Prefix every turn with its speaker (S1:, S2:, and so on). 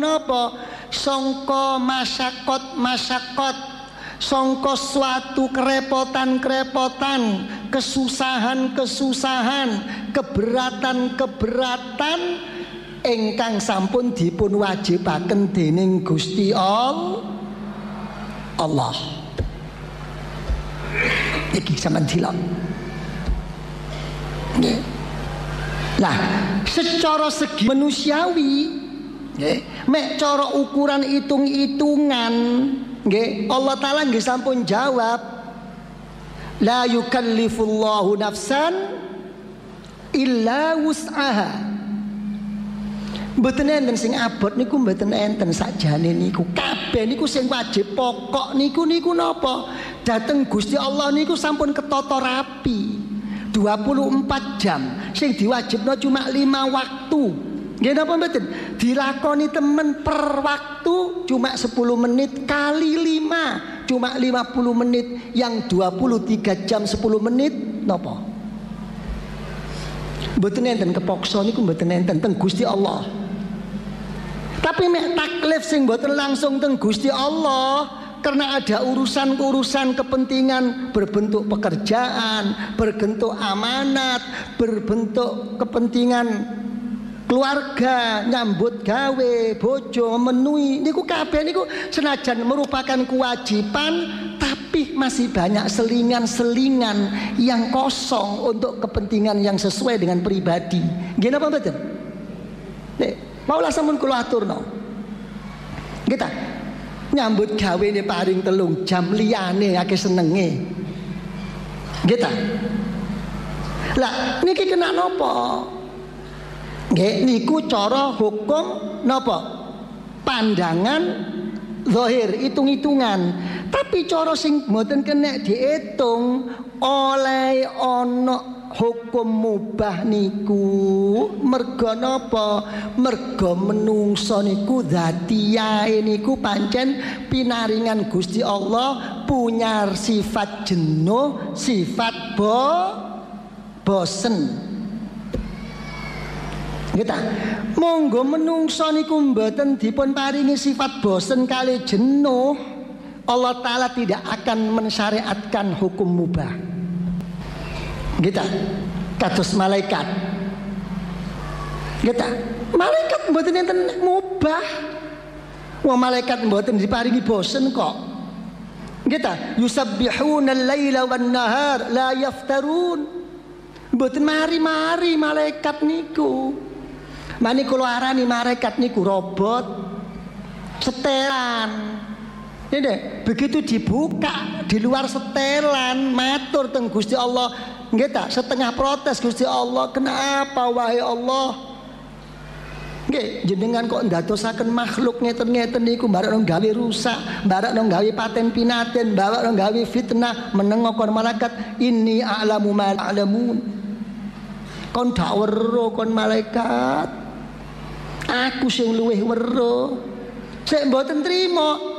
S1: napa? Sangka masyakot, sangka suatu kerepotan, kesusahan, keberatan ingkang sampun dipun wajibaken dening Gusti Allah. Iki sampeyan dilok. Nggih. Lah, secara segi manusiawi, nggih, mek cara ukuran hitung-hitungan, nggih, Allah Ta'ala nggih sampun jawab, la yukallifullahu nafsan illa wus'aha. Mboten enten sing abot niku, mboten enten sakjane niku. Kabeh niku sing wajib pokok niku napa? Dateng Gusti Allah niku sampun ketata rapi. 24 jam sing diwajibno cuma 5 waktu. Nggih napa mboten? Dilakoni temen per waktu cuma 10 menit kali 5 cuma 50 menit, yang 23 jam 10 menit napa? Mboten enten kepoksa niku, mboten enten teng Gusti Allah. Tapi mek taklif sing mboten langsung teng Gusti Allah, karena ada urusan-urusan kepentingan berbentuk pekerjaan, berbentuk amanat, berbentuk kepentingan keluarga, nyambut gawe, bojo, memenuhi niku kabeh niku senajan merupakan kewajiban, tapi masih banyak selingan-selingan yang kosong untuk kepentingan yang sesuai dengan pribadi. Nggih napa mboten? Nek maulah sampun kula aturno. Kita nyambut gawe ne paring 3 jam, liyane akeh senenge. Nggih ta? Lah niki kena napa? Nggih niku cara hukum napa? Pandangan zahir, hitung-hitungan. Tapi cara sing mboten kena diitung oleh ana hukum mubah niku merga napa? Merga menungso niku dzatiyae niku pancen pinaringan Gusti Allah punya sifat jenuh, sifat bosen. Kita monggo menungso niku mboten dipun paringi sifat bosen kali jenuh, Allah Ta'ala tidak akan mensyariatkan hukum mubah. Kita kados malaikat. Kita malaikat mboten enten mubah. Wong malaikat mboten diparingi bosen kok. Kita yusabbihuna al-laila wan-nahar la yaftarun. Mboten mari-mari malaikat niku. Mani kula arani malaikat niku robot setelan. Ini begitu dibuka di luar setelan matur teng Gusti Allah. Nggih ta, setengah protes Gusti Allah, kenapa wahai Allah? Nggih, jenengan kok ndadosaken makhluk ngeten-ngeten niku barakno gawe rusak, barakno gawe paten pinaten, barakno gawe fitnah, menengo kon malaikat, inni a'lamu ma ta'lamun. Kon dak weruh kon malaikat. Aku sing luwih weruh. Sik mboten trima,